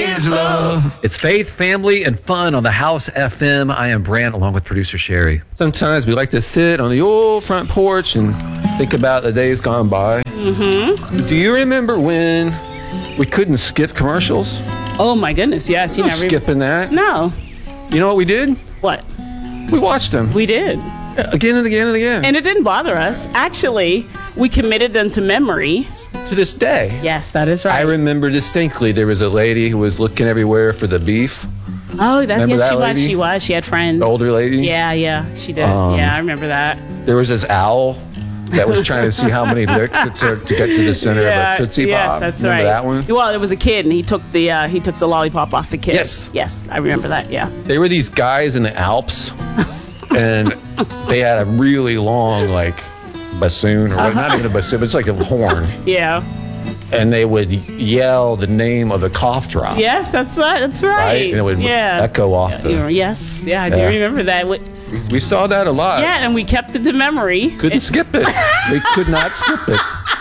is love. It's faith, family, and fun on the House FM. I am Brant, along with producer Sherry. Sometimes we like to sit on the old front porch and think about the days gone by. Mm-hmm. Do you remember when we couldn't skip commercials? Oh my goodness, yes. You No never skipping that. No. You know what we did? What? We watched them We did. again and again and again. And it didn't bother us. Actually, we committed them to memory. To this day. Yes, that is right. I remember distinctly there was a lady who was looking everywhere for the beef. Oh, that, Remember yes, that she lady? was. She was. She had friends. The older lady? Yeah, she did. Yeah, I remember that. There was this owl that was trying to see how many licks it took to get to the center of a Tootsie Pop. Yes, that's Remember right. that one? Well, it was a kid, and he took the lollipop off the kid. Yes. Yes, I remember that. Yeah. They were these guys in the Alps, and they had a really long, like, bassoon, or not even a bassoon, but it's like a horn. Yeah. And they would yell the name of the cough drop. Yes, that's right. That's right. Right? And it would echo off the... Yes. Yeah, I do Yeah. remember that. We saw that a lot. Yeah, and we kept it to memory. Couldn't skip it. We could not skip it.